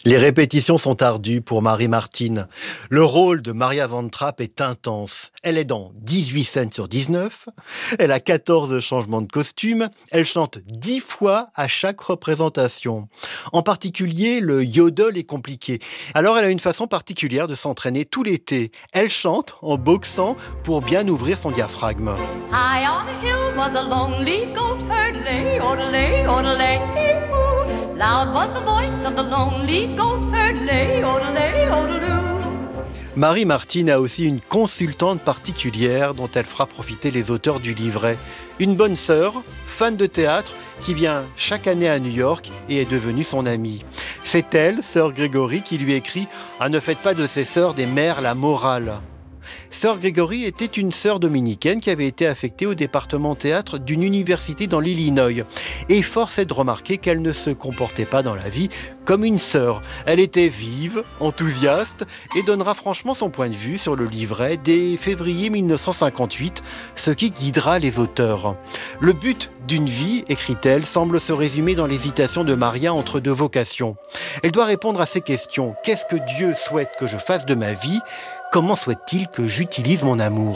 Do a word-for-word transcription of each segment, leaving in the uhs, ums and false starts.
Les répétitions sont ardues pour Mary Martin. Le rôle de Maria Van Trapp est intense. Elle est dans dix-huit scènes sur dix-neuf. Elle a quatorze changements de costume. Elle chante dix fois à chaque représentation. En particulier, le yodel est compliqué. Alors elle a une façon particulière de s'entraîner tout l'été. Elle chante en boxant pour bien ouvrir son diaphragme. High on a hill was a lonely goat herd, lay, odelay, odelay, ooh. Loud was the voice of the lonely goat herd, lay, odelay, odeloo. Mary Martin a aussi une consultante particulière dont elle fera profiter les auteurs du livret. Une bonne sœur, fan de théâtre, qui vient chaque année à New York et est devenue son amie. C'est elle, sœur Grégory, qui lui écrit « Ah, ne faites pas de ces sœurs des mères la morale ». Sœur Grégory était une sœur dominicaine qui avait été affectée au département théâtre d'une université dans l'Illinois. Et force est de remarquer qu'elle ne se comportait pas dans la vie comme une sœur. Elle était vive, enthousiaste et donnera franchement son point de vue sur le livret dès février dix-neuf cent cinquante-huit, ce qui guidera les auteurs. Le but d'une vie, écrit-elle, semble se résumer dans l'hésitation de Maria entre deux vocations. Elle doit répondre à ces questions. Qu'est-ce que Dieu souhaite que je fasse de ma vie ? Comment souhaite-t-il que j'utilise mon amour ?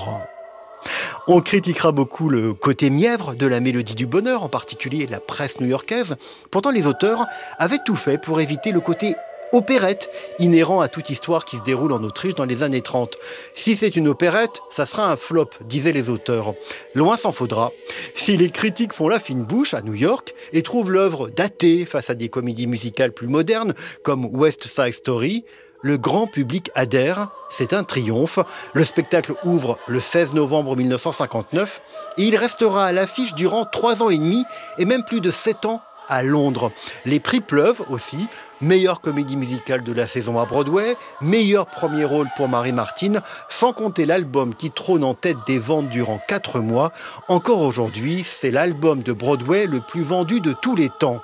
On critiquera beaucoup le côté mièvre de la mélodie du bonheur, en particulier la presse new-yorkaise. Pourtant, les auteurs avaient tout fait pour éviter le côté opérette inhérent à toute histoire qui se déroule en Autriche dans les années trente. Si c'est une opérette, ça sera un flop, disaient les auteurs. Loin s'en faudra. Si les critiques font la fine bouche à New York et trouvent l'œuvre datée face à des comédies musicales plus modernes comme West Side Story, le grand public adhère, c'est un triomphe. Le spectacle ouvre le seize novembre dix-neuf cent cinquante-neuf et il restera à l'affiche durant trois ans et demi et même plus de sept ans à Londres. Les prix pleuvent aussi. Meilleure comédie musicale de la saison à Broadway, meilleur premier rôle pour Mary Martin, sans compter l'album qui trône en tête des ventes durant quatre mois. Encore aujourd'hui, c'est l'album de Broadway le plus vendu de tous les temps.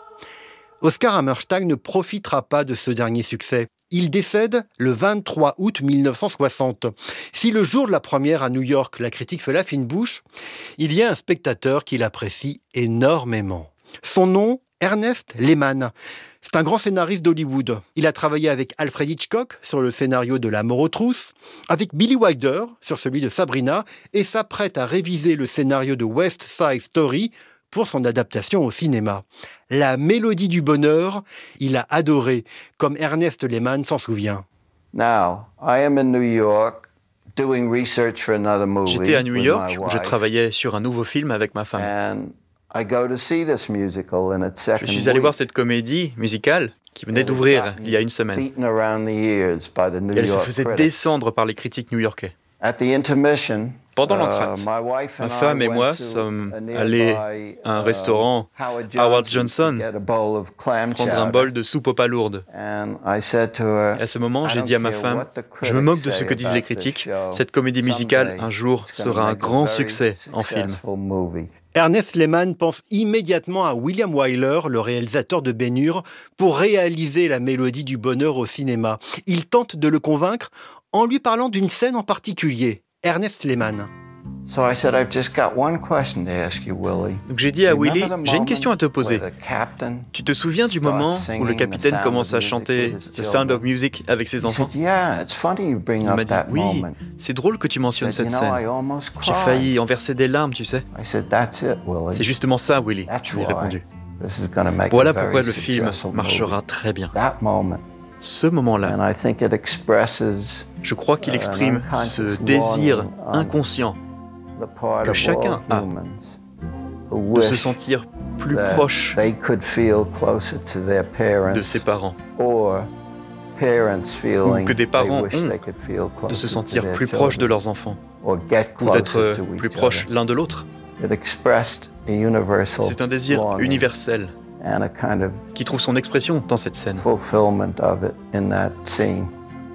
Oscar Hammerstein ne profitera pas de ce dernier succès. Il décède le vingt-trois août dix-neuf cent soixante. Si le jour de la première à New York, la critique fait la fine bouche, il y a un spectateur qui l'apprécie énormément. Son nom, Ernest Lehman. C'est un grand scénariste d'Hollywood. Il a travaillé avec Alfred Hitchcock sur le scénario de La mort aux trousses, avec Billy Wilder sur celui de Sabrina, et s'apprête à réviser le scénario de West Side Story pour son adaptation au cinéma. La mélodie du bonheur, il a adoré, comme Ernest Lehman s'en souvient. Now, I am in New York doing research for another movie. J'étais à New York où je travaillais sur un nouveau film avec ma femme. And I go to see this musical in its second Je suis allé week. voir cette comédie musicale qui venait d'ouvrir il y a une semaine. Beaten around the ears by the New Et elle se York faisait critics. descendre par les critiques new-yorkais. At the intermission, Pendant uh, l'entracte, my wife and ma femme I et went moi to sommes a nearby, allés à un uh, restaurant Howard Howard Johnson Johnson to get a bowl of clam prendre un chowder. bol de soupe aux palourdes. And I said to her, Et à ce moment, I j'ai don't dit à ma care femme, what the je me moque de critics ce que say disent les about this critiques. show. Cette comédie musicale, Someday, un jour, it's gonna sera un make a grand very succès en film. successful movie. Ernest Lehman pense immédiatement à William Wyler, le réalisateur de Ben-Hur, pour réaliser la mélodie du bonheur au cinéma. Il tente de le convaincre en lui parlant d'une scène en particulier. Ernest Lehman. So I said, I've just got one question to ask you, Willie. Donc j'ai dit à Willy, Remember the j'ai une question à te moment poser. where the captain Tu te souviens du moment où le capitaine commence à chanter The Sound of Music avec ses He enfants? said, yeah, it's funny you bring Il up m'a dit, that oui, moment. c'est drôle que tu mentionnes He said, cette you know, I scène. almost J'ai cried. failli en verser des larmes, tu sais. I said, that's it, Willie. C'est justement ça, Willy, That's je lui ai why répondu. this is gonna make Voilà a very pourquoi le film successful marchera movie. très bien. That moment. Ce moment-là, And I think it expresses je crois qu'il uh, exprime an ce unconscious désir longing on inconscient the part que of chacun all a humans who de se wish sentir plus that proche they could feel closer to their parents, de ses parents, or parents feeling que des parents they wish ont they could feel de se closer to sentir their plus proche de children, leurs enfants, or get ou d'être closer euh, to each plus proches other. l'un de l'autre. It expressed a universal C'est un désir longing universel and a kind of qui trouve son expression dans cette scène. fulfillment of it in that scene.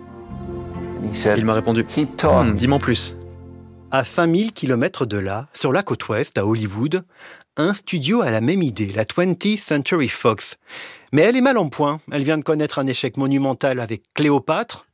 And he said, Il m'a répondu, keep talking. Hm, dis-moi en plus. À cinq mille kilomètres de là, sur la côte ouest, à Hollywood, un studio a la même idée, la twentieth Century Fox. Mais elle est mal en point. Elle vient de connaître un échec monumental avec Cléopâtre